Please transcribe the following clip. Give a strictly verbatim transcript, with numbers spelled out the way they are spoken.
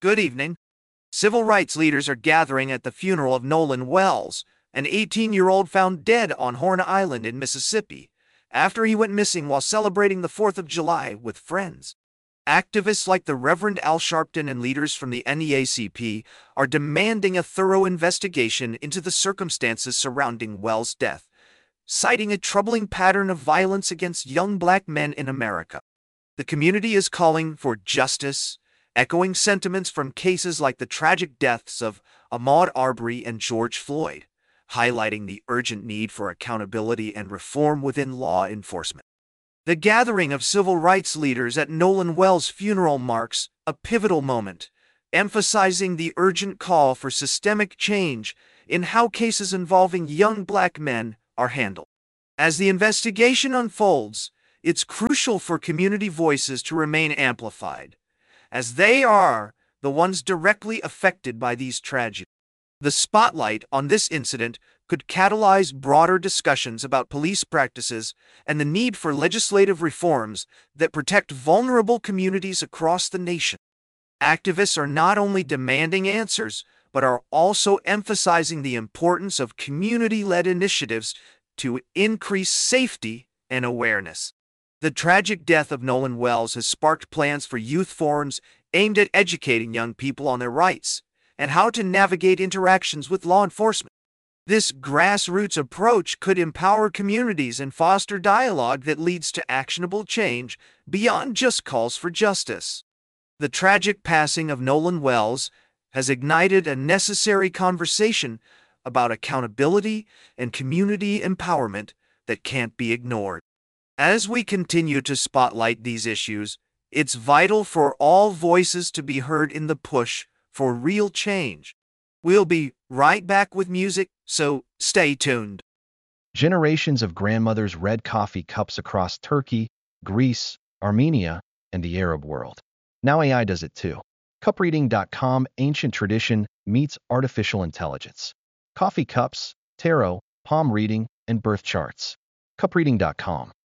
Good evening. Civil rights leaders are gathering at the funeral of Nolan Wells, an eighteen-year-old found dead on Horn Island in Mississippi, after he went missing while celebrating the fourth of July with friends. Activists like the Reverend Al Sharpton and leaders from the N double A C P are demanding a thorough investigation into the circumstances surrounding Wells' death, citing a troubling pattern of violence against young black men in America. The community is calling for justice, echoing sentiments from cases like the tragic deaths of Ahmaud Arbery and George Floyd, highlighting the urgent need for accountability and reform within law enforcement. The gathering of civil rights leaders at Nolan Wells' funeral marks a pivotal moment, emphasizing the urgent call for systemic change in how cases involving young black men are handled. As the investigation unfolds, it's crucial for community voices to remain amplified, as they are the ones directly affected by these tragedies. The spotlight on this incident could catalyze broader discussions about police practices and the need for legislative reforms that protect vulnerable communities across the nation. Activists are not only demanding answers, but are also emphasizing the importance of community-led initiatives to increase safety and awareness. The tragic death of Nolan Wells has sparked plans for youth forums aimed at educating young people on their rights and how to navigate interactions with law enforcement. This grassroots approach could empower communities and foster dialogue that leads to actionable change beyond just calls for justice. The tragic passing of Nolan Wells has ignited a necessary conversation about accountability and community empowerment that can't be ignored. As we continue to spotlight these issues, it's vital for all voices to be heard in the push for real change. We'll be right back with music, so stay tuned. Generations of grandmothers read coffee cups across Turkey, Greece, Armenia, and the Arab world. Now A I does it too. cup reading dot com Ancient tradition meets artificial intelligence. Coffee cups, tarot, palm reading, and birth charts. cup reading dot com